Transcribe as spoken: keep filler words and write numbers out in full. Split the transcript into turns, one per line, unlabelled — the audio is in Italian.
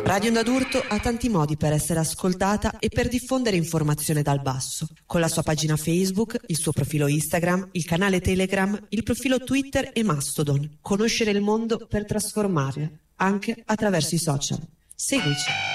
Radio Onda d'Urto ha tanti modi per essere ascoltata e per diffondere informazione dal basso. Con la sua pagina Facebook, il suo profilo Instagram, il canale Telegram, il profilo Twitter e Mastodon. Conoscere il mondo per trasformarlo, anche attraverso i social. Seguici!